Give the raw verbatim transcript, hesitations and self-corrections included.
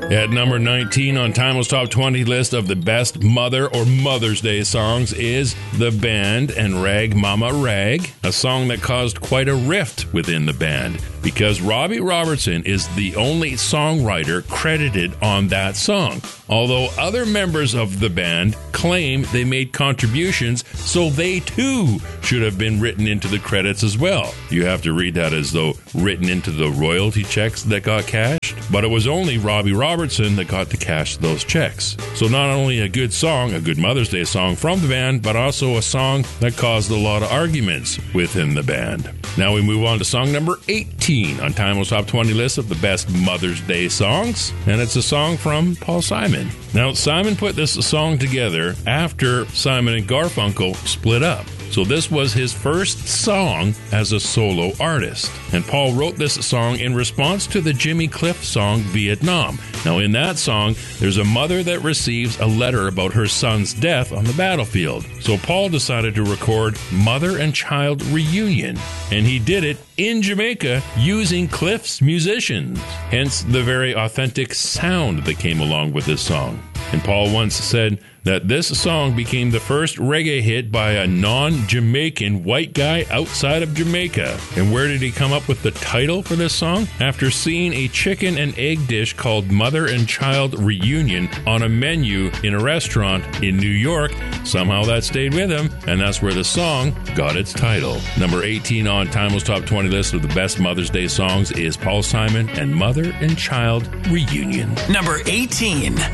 At number nineteen on Timeless Top twenty list of the best Mother or Mother's Day songs is The Band and Rag Mama Rag, a song that caused quite a rift within the band because Robbie Robertson is the only songwriter credited on that song. Although other members of the band claim they made contributions, so they too should have been written into the credits as well. You have to read that as though written into the royalty checks that got cashed, but it was only Robbie Robertson that got to cash those checks. So not only a good song, a good Mother's Day song from the band, but also a song that caused a lot of arguments within the band. Now we move on to song number eighteen on Timeless Top twenty list of the best Mother's Day songs, and it's a song from Paul Simon. Now, Simon put this song together after Simon and Garfunkel split up. So this was his first song as a solo artist. And Paul wrote this song in response to the Jimmy Cliff song Vietnam. Now in that song, there's a mother that receives a letter about her son's death on the battlefield. So Paul decided to record Mother and Child Reunion. And he did it in Jamaica using Cliff's musicians. Hence the very authentic sound that came along with this song. And Paul once said that this song became the first reggae hit by a non-Jamaican white guy outside of Jamaica. And where did he come up with the title for this song? After seeing a chicken and egg dish called Mother and Child Reunion on a menu in a restaurant in New York, somehow that stayed with him, and that's where the song got its title. Number eighteen on Timeless Top twenty list of the best Mother's Day songs is Paul Simon and Mother and Child Reunion. Number eighteen.